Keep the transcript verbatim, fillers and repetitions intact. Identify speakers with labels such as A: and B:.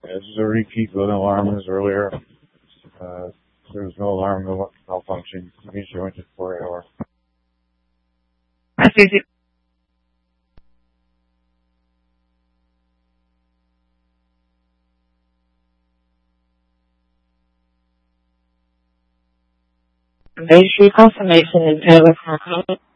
A: This is a repeat of an alarm as earlier. Uh, there was no alarm, no malfunction. You can show it to four hour.
B: That's easy. Make sure confirmation is good with her code.